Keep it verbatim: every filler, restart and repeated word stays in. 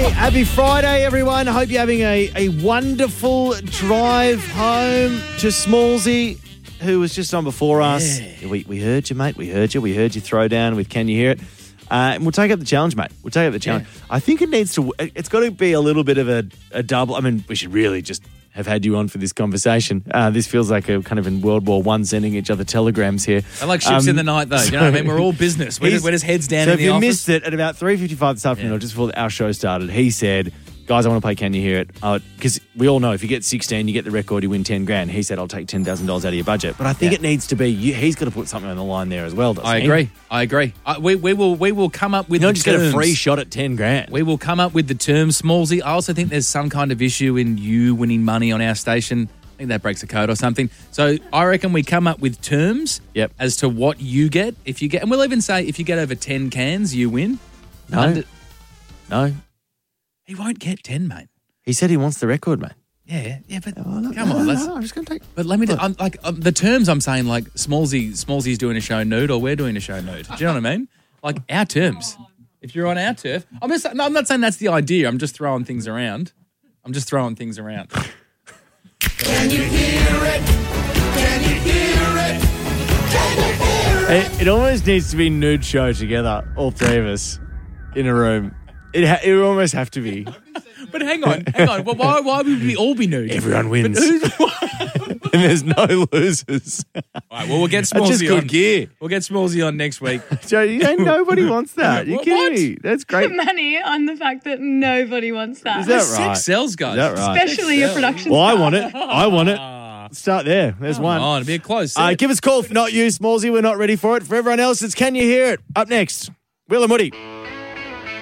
Happy Friday, everyone. I hope you're having a, a wonderful drive home to Smallsy, who was just on before us. Yeah. We, we heard you, mate. We heard you. We heard you throw down with Can You Hear It? Uh, and we'll take up the challenge, mate. We'll take up the challenge. Yeah. I think it needs to, it's got to be a little bit of a, a double. I mean, we should really just have had you on for this conversation. Uh, this feels like a kind of in World War One sending each other telegrams here. I like ships Um, in the night, though. You know what I mean? We're all business. We're, He's- we're just heads down so in if the you office. missed it, at about three fifty-five this afternoon, Yeah. or just before our show started, he said, guys, I want to play Can You Hear It? Because we all know if you get sixteen, you get the record, you win ten grand. He said, I'll take ten thousand dollars out of your budget. But I think Yeah. it needs to be, you, he's got to put something on the line there as well, doesn't I he? agree. I agree. I, we, we will we will come up with You don't the just get a terms. free shot at ten grand. We will come up with the terms, Smallsy. I also think there's some kind of issue in you winning money on our station. I think that breaks a code or something. So I reckon we come up with terms Yep. as to what you get. If you get, and we'll even say if you get over ten cans, you win. No. Under- No. he won't get ten, mate. He said he wants the record, mate. Yeah, yeah, but Oh, no, come no, on, no, let's. no, I'm just going to take... But let me, I'm, like, um, the terms I'm saying, like, Smallsy, Smallsy's doing a show nude or we're doing a show nude. Do you know what I mean? Like, our terms. If you're on our turf. I'm just, no, I'm not saying that's the idea. I'm just throwing things around. I'm just throwing things around. Can you hear it? Can you hear it? Can you hear it? It, it almost needs to be nude show together, all three of us, in a room. It ha- it would almost have to be. But hang on, hang on. Well, why, why would we all be nude? Everyone wins. But who's- And there's no losers. all right, well, we'll get That's just Smallsy good on. gear. We'll get Smallsy on next week. Joe, you know, nobody wants that. You What? kidding me? That's great. Money on the fact that nobody wants that. Is that Sex right? sells, guys. Is that right? Especially your production Well, I staff. want it. I want it. Start there. There's one. Come on, be a close. Uh, give us a call if not you, Smallsy. We're not ready for it. For everyone else, it's Can You Hear It? Up next, Will and Woody.